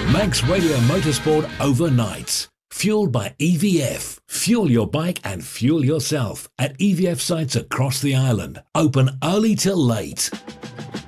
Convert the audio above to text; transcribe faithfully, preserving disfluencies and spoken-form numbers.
Manx Radio Motorsport overnights. Fueled by E V F. Fuel your bike and fuel yourself at E V F sites across the island. Open early till late.